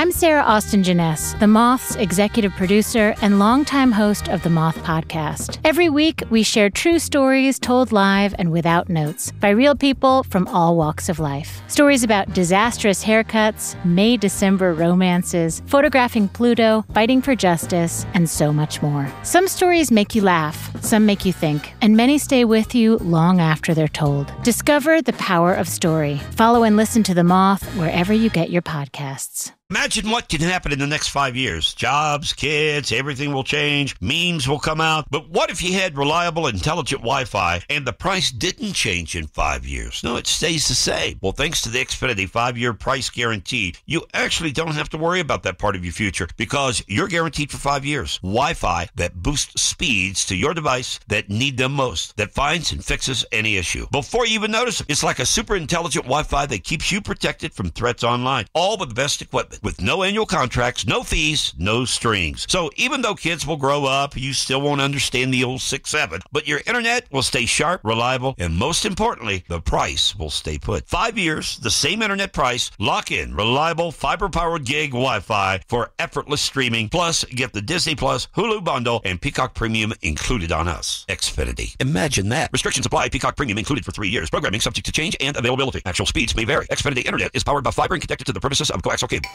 I'm Sarah Austin Jeunesse, The Moth's executive producer and longtime host of The Moth Podcast. Every week, we share true stories told live and without notes by real people from all walks of life. Stories about disastrous haircuts, May-December romances, photographing Pluto, fighting for justice, and so much more. Some stories make you laugh, some make you think, and many stay with you long after they're told. Discover the power of story. Follow and listen to The Moth wherever you get your podcasts. Imagine what can happen in the next 5 years. Jobs, kids, everything will change. Memes will come out. But what if you had reliable, intelligent Wi-Fi and the price didn't change in 5 years? No, it stays the same. Well, thanks to the Xfinity 5-year price guarantee, you actually don't have to worry about that part of your future because you're guaranteed for 5 years. Wi-Fi that boosts speeds to your device that need them most, that finds and fixes any issue before you even notice it. It's like a super intelligent Wi-Fi that keeps you protected from threats online, all with the best equipment. With no annual contracts, no fees, no strings. So even though kids will grow up, you still won't understand the old 6-7. But your internet will stay sharp, reliable, and most importantly, the price will stay put. 5 years, the same internet price. Lock in reliable, fiber-powered gig Wi-Fi for effortless streaming. Plus, get the Disney Plus, Hulu bundle, and Peacock Premium included on us. Xfinity. Imagine that. Restrictions apply. Peacock Premium included for 3 years. Programming subject to change and availability. Actual speeds may vary. Xfinity Internet is powered by fiber and connected to the premises of coaxial cable.